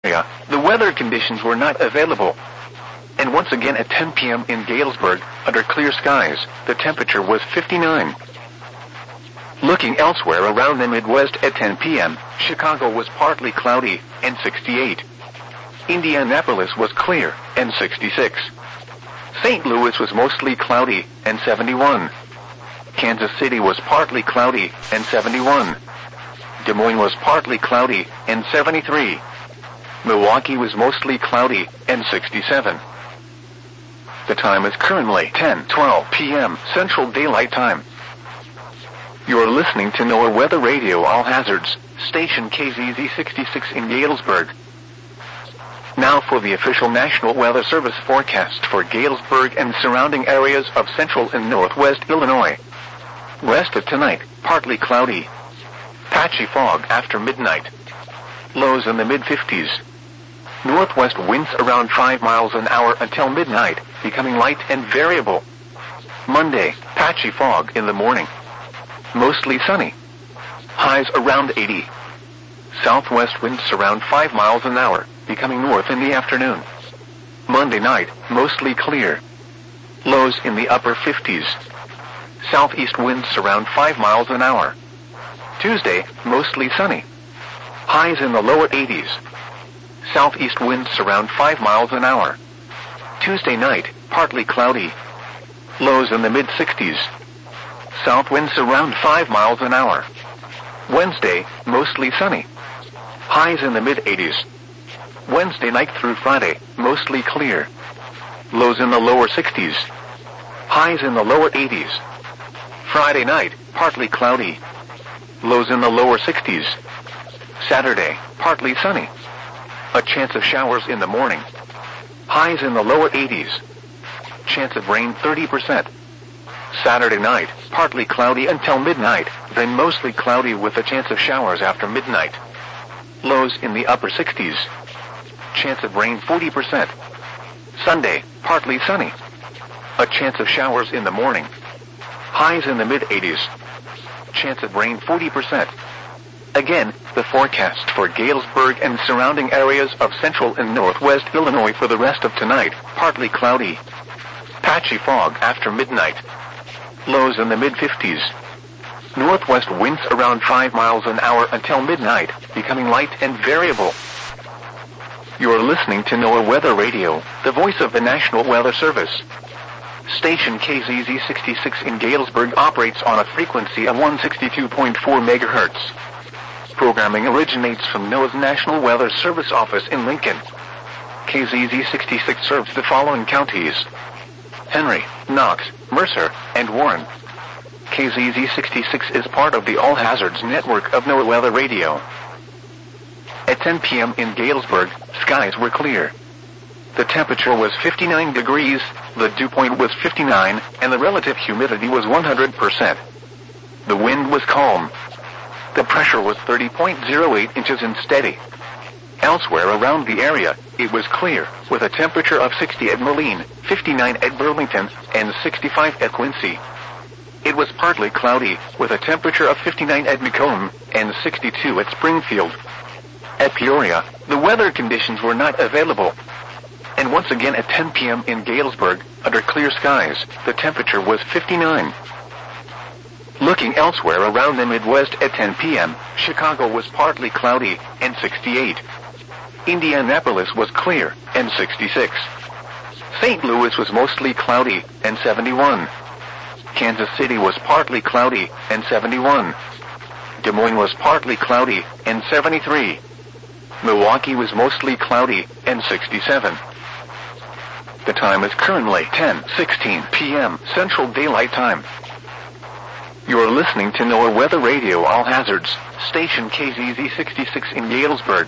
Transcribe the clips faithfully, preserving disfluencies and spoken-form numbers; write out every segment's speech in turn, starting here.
area, the weather conditions were not available. And once again at ten p m in Galesburg, under clear skies, the temperature was fifty-nine. Looking elsewhere around the Midwest at ten p m, Chicago was partly cloudy, and sixty-eight. Indianapolis was clear, and sixty-six. Saint Louis was mostly cloudy, and seventy-one. Kansas City was partly cloudy, and seventy-one. Des Moines was partly cloudy, and seventy-three. Milwaukee was mostly cloudy, and sixty-seven. The time is currently ten twelve p m Central Daylight Time. You are listening to NOAA Weather Radio All Hazards, station K Z Z sixty-six in Galesburg. Now for the official National Weather Service forecast for Galesburg and surrounding areas of central and northwest Illinois. West of tonight, partly cloudy. Patchy fog after midnight. Lows in the mid-fifties. Northwest winds around five miles an hour until midnight, becoming light and variable. Monday, patchy fog in the morning. Mostly sunny. Highs around eighty. Southwest winds around five miles an hour, becoming north in the afternoon. Monday night, mostly clear. Lows in the upper fifties. Southeast winds around five miles an hour. Tuesday, mostly sunny. Highs in the lower eighties. Southeast winds around five miles an hour. Tuesday night, partly cloudy. Lows in the mid-sixties. South winds around five miles an hour. Wednesday, mostly sunny. Highs in the mid-eighties. Wednesday night through Friday, mostly clear. Lows in the lower sixties. Highs in the lower eighties. Friday night, partly cloudy. Lows in the lower sixties. Saturday, partly sunny. A chance of showers in the morning. Highs in the lower eighties. Chance of rain thirty percent. Saturday night, partly cloudy until midnight, then mostly cloudy with a chance of showers after midnight. Lows in the upper sixties. Chance of rain forty percent. Sunday, partly sunny. A chance of showers in the morning. Highs in the mid-eighties. Chance of rain forty percent. Again, the forecast for Galesburg and surrounding areas of central and northwest Illinois for the rest of tonight, partly cloudy. Patchy fog after midnight. Lows in the mid-fifties. Northwest winds around five miles an hour until midnight, becoming light and variable. You are listening to NOAA Weather Radio, the voice of the National Weather Service. Station K Z Z sixty-six in Galesburg operates on a frequency of one sixty-two point four megahertz. Programming originates from NOAA's National Weather Service office in Lincoln. K Z Z sixty-six serves the following counties: Henry, Knox, Mercer, and Warren. K Z Z sixty-six is part of the All Hazards network of NOAA Weather Radio. At ten p m in Galesburg, skies were clear. The temperature was fifty-nine degrees, the dew point was fifty-nine, and the relative humidity was one hundred percent. The wind was calm. The pressure was thirty point zero eight inches and steady. Elsewhere around the area, it was clear, with a temperature of sixty at Moline, fifty-nine at Burlington, and sixty-five at Quincy. It was partly cloudy, with a temperature of fifty-nine at Macomb, and sixty-two at Springfield. At Peoria, the weather conditions were not available. And once again at ten p m in Galesburg, under clear skies, the temperature was fifty-nine. Looking elsewhere around the Midwest at ten p m, Chicago was partly cloudy, and sixty-eight. Indianapolis was clear, and sixty-six. Saint Louis was mostly cloudy, and seventy-one. Kansas City was partly cloudy, and seventy-one. Des Moines was partly cloudy, and seventy-three. Milwaukee was mostly cloudy, and sixty-seven. The time is currently ten sixteen p m Central Daylight Time. You are listening to NOAA Weather Radio All Hazards, station K Z Z sixty-six in Galesburg.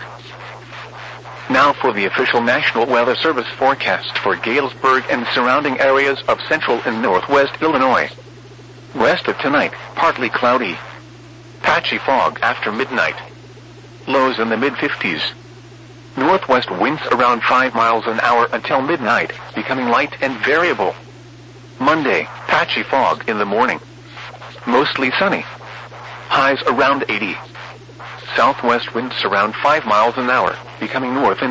Now for the official National Weather Service forecast for Galesburg and surrounding areas of central and northwest Illinois. West of tonight, partly cloudy. Patchy fog after midnight. Lows in the mid-fifties. Northwest winds around five miles an hour until midnight, becoming light and variable. Monday, patchy fog in the morning. Mostly sunny. Highs around eighty. Southwest winds around five miles an hour, becoming north in